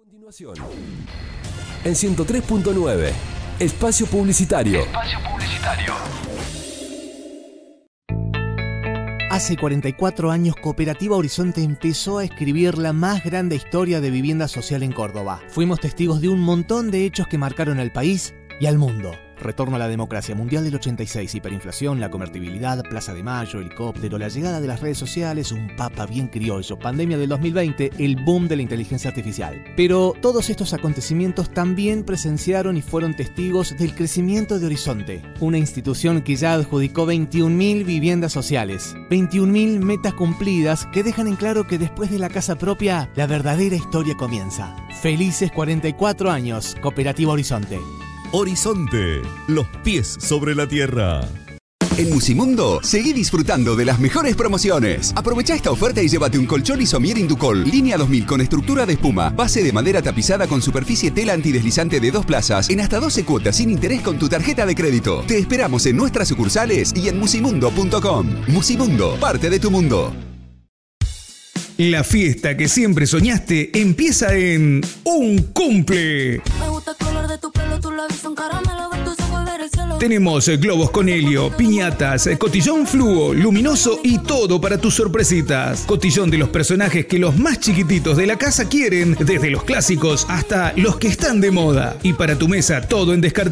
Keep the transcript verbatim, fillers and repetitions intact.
Continuación, en ciento tres punto nueve, Espacio Publicitario. Espacio Publicitario. Hace cuarenta y cuatro años, Cooperativa Horizonte empezó a escribir la más grande historia de vivienda social en Córdoba. Fuimos testigos de un montón de hechos que marcaron al país y al mundo. Retorno a la democracia, Mundial del ochenta y seis, hiperinflación, la convertibilidad, Plaza de Mayo, helicóptero, la llegada de las redes sociales, un papa bien criollo, pandemia del dos mil veinte, el boom de la inteligencia artificial. Pero todos estos acontecimientos también presenciaron y fueron testigos del crecimiento de Horizonte, una institución que ya adjudicó veintiún mil viviendas sociales, veintiún mil metas cumplidas que dejan en claro que después de la casa propia, la verdadera historia comienza. Felices cuarenta y cuatro años, Cooperativa Horizonte. Horizonte, los pies sobre la tierra. En Musimundo, seguí disfrutando de las mejores promociones. Aprovecha esta oferta y llévate un colchón Isomier Inducol, línea dos mil con estructura de espuma, base de madera tapizada con superficie tela antideslizante de dos plazas, en hasta doce cuotas sin interés con tu tarjeta de crédito. Te esperamos en nuestras sucursales y en musimundo punto com. Musimundo, parte de tu mundo. La fiesta que siempre soñaste empieza en Un Cumple. Me gusta el color de tu pelo, tus labios son caramelo, ver tus ojos, ver el cielo. Tenemos globos con helio, piñatas, cotillón fluo, luminoso y todo para tus sorpresitas. Cotillón de los personajes que los más chiquititos de la casa quieren, desde los clásicos hasta los que están de moda. Y para tu mesa todo en descartable.